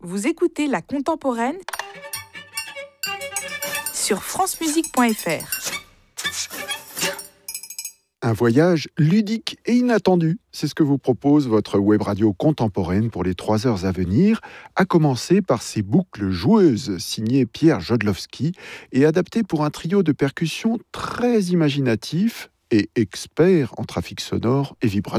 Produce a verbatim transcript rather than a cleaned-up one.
Vous écoutez La Contemporaine sur francemusique point f r. Un voyage ludique et inattendu, c'est ce que vous propose votre web radio contemporaine pour les trois heures à venir, à commencer par ces boucles joueuses signées Pierre Jodlowski et adaptées pour un trio de percussions très imaginatif et expert en trafic sonore et vibratoire.